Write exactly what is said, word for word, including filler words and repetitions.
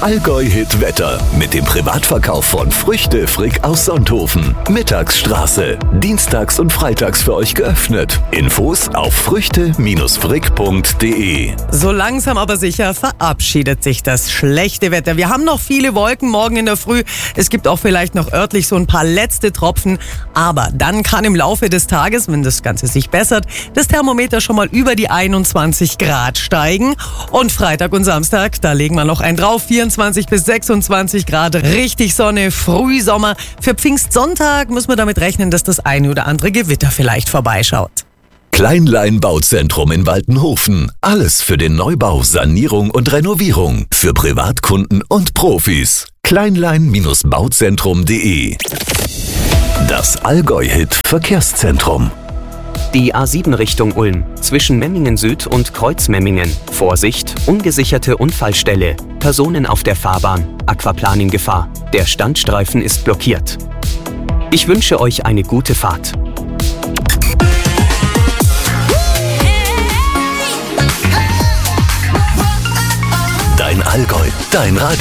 Allgäu-Hit Wetter mit dem Privatverkauf von Früchte Frick aus Sonthofen. Mittagsstraße. Dienstags und freitags für euch geöffnet. Infos auf früchte frick punkt de. So langsam aber sicher verabschiedet sich das schlechte Wetter. Wir haben noch viele Wolken morgen in der Früh. Es gibt auch vielleicht noch örtlich so ein paar letzte Tropfen. Aber dann kann im Laufe des Tages, wenn das Ganze sich bessert, das Thermometer schon mal über die einundzwanzig Grad steigen. Und Freitag und Samstag, da legen wir noch einen drauf. vierundzwanzig bis sechsundzwanzig Grad, richtig Sonne, Frühsommer. Für Pfingstsonntag müssen wir damit rechnen, dass das eine oder andere Gewitter vielleicht vorbeischaut. Kleinlein Bauzentrum in Waltenhofen. Alles für den Neubau, Sanierung und Renovierung. Für Privatkunden und Profis. Kleinlein Bauzentrum punkt de. Das Allgäu-Hit Verkehrszentrum. Die A sieben Richtung Ulm, zwischen Memmingen Süd und Kreuzmemmingen. Vorsicht, ungesicherte Unfallstelle. Personen auf der Fahrbahn, Aquaplaning-Gefahr. Der Standstreifen ist blockiert. Ich wünsche euch eine gute Fahrt. Dein Allgäu, dein Radio.